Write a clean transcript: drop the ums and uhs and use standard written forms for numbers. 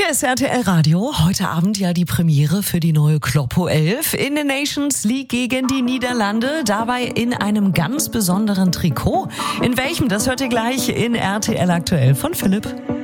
Hier ist RTL Radio. Heute Abend ja die Premiere für die neue Kloppo 11 in der Nations League gegen die Niederlande. Dabei in einem ganz besonderen Trikot. In welchem, das hört ihr gleich in RTL aktuell von Philipp.